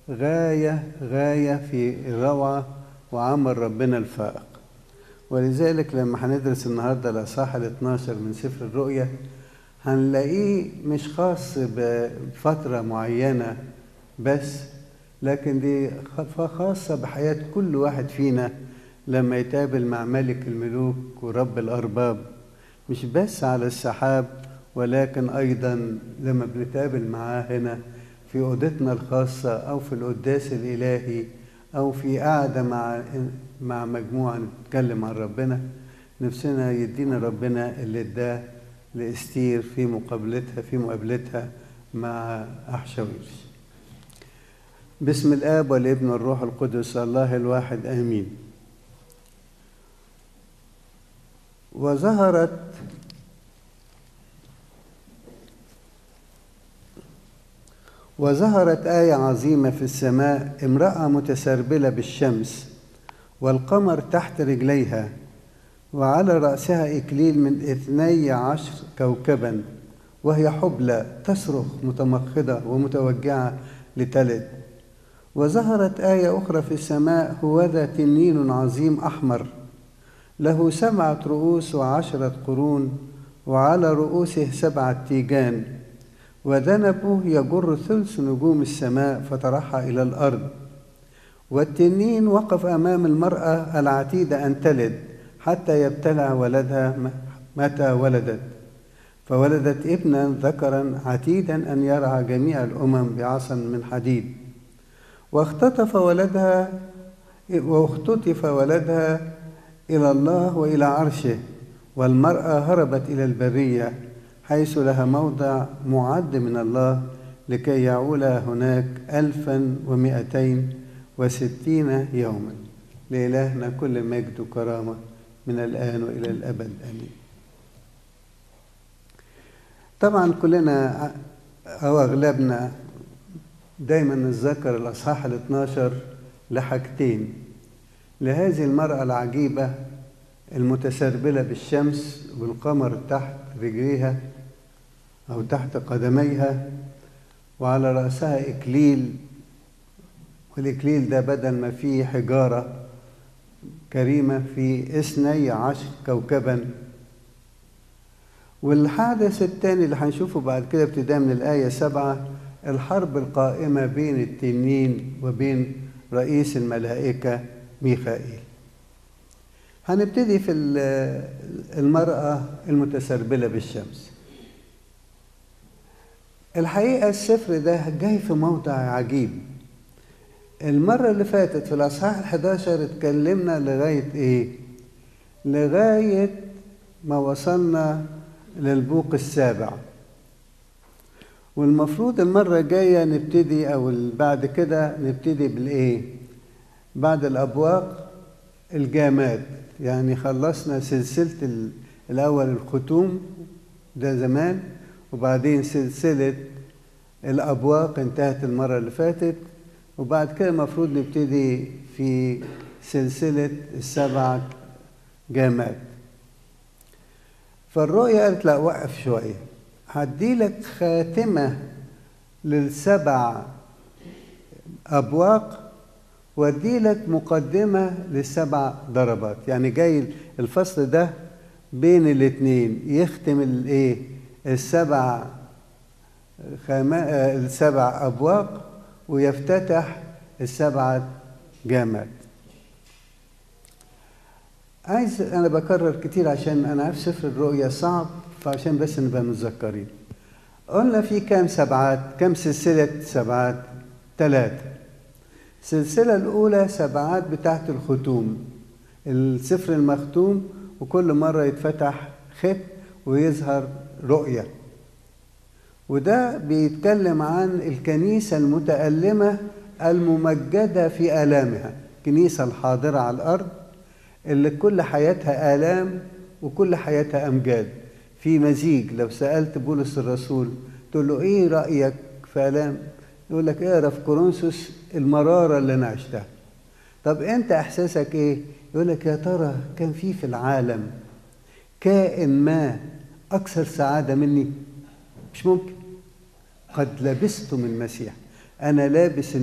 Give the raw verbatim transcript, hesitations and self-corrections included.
غاية غاية في الروعة وعمل ربنا الفائق. ولذلك لما هندرس النهاردة الأصحاح الاثناشر من سفر الرؤيا هنلاقيه مش خاص بفترة معينة بس، لكن دي خاصة بحياة كل واحد فينا لما يتقابل مع ملك الملوك ورب الأرباب، مش بس على السحاب ولكن أيضا لما بنتقابل معاه هنا في أوضتنا الخاصة أو في القداس الإلهي أو في قعدة مع مع مجموعة نتكلم عن ربنا. نفسنا يدينا ربنا اللي اداه لإستير في مقابلتها في مقابلتها مع أحشاويرش. باسم الآب والابن والروح القدس الله الواحد آمين. وظهرت وظهرت آية عظيمة في السماء، امرأة متسربلة بالشمس والقمر تحت رجليها، وعلى رأسها إكليل من اثني عشر كوكبا، وهي حبلى تصرخ متمخضة ومتوجعة لتلد. وظهرت آية أخرى في السماء، هوذا تنين عظيم أحمر له سبعة رؤوس وعشرة قرون، وعلى رؤوسه سبعة تيجان، وذنبه يجر ثلث نجوم السماء فترحى إلى الأرض. والتنين وقف أمام المرأة العتيدة أن تلد حتى يبتلع ولدها متى ولدت، فولدت ابنا ذكرا عتيدا أن يرعى جميع الأمم بعصا من حديد. واختطف ولدها واختطف ولدها إلى الله وإلى عرشه، والمرأة هربت إلى البرية حيث لها موضع معد من الله لكي يعول هناك ألفا ومئتين وستين يوما. لإلهنا كل مجد وكرامة من الآن وإلى الأبد آمين. طبعا كلنا أو أغلبنا دايما نتذكر الأصحاح الاثناشر لحاجتين: لهذه المرأة العجيبة المتسربلة بالشمس والقمر تحت رجليها أو تحت قدميها، وعلى رأسها إكليل، والإكليل ده بدل ما فيه حجارة كريمة في اثني عشر كوكبا. والحادث الثاني اللي هنشوفه بعد كده ابتداء من الآية سبعة، الحرب القائمة بين التنين وبين رئيس الملائكة ميخائيل. هنبتدي في المرأة المتسربلة بالشمس. الحقيقة السفر ده جاي في موضع عجيب. المرة اللي فاتت في الأصحاح الحداشر اتكلمنا لغاية إيه؟ لغاية ما وصلنا للبوق السابع، والمفروض المرة الجاية نبتدي أو بعد كده نبتدي بالإيه؟ بعد الأبواق الجامات. يعني خلصنا سلسلة الأول الختوم ده زمان، وبعدين سلسلة الأبواق انتهت المرة اللي فاتت، وبعد كده المفروض نبتدي في سلسلة السبع جامات. فالرؤية قالت لا وقف شوية، هديلك خاتمة للسبع أبواق واديلك مقدمة للسبع ضربات. يعني جاي الفصل ده بين الاثنين يختم الايه السبع خما... السبع أبواق ويفتتح السبعة جامات. عايز أنا بكرر كتير عشان أنا عارف سفر الرؤيا صعب، فعشان بس نبقى متذكرين. قلنا في كام سبعات، كام سلسلة سبعات؟ ثلاثة. السلسلة الأولى سبعات بتاعت الختوم، السفر المختوم، وكل مرة يتفتح ختم ويظهر رؤية، وده بيتكلم عن الكنيسة المتألمة الممجدة في آلامها، الكنيسة الحاضرة على الأرض اللي كل حياتها آلام وكل حياتها أمجاد في مزيج. لو سألت بولس الرسول تقول له إيه رأيك في آلام؟ يقول لك اقرا في كورنثوس المرارة اللي أنا عشتها. طب أنت إحساسك إيه؟ يقول لك يا ترى كان في في العالم كائن ما أكثر سعادة مني؟ مش ممكن. قد لبست من المسيح، أنا لابس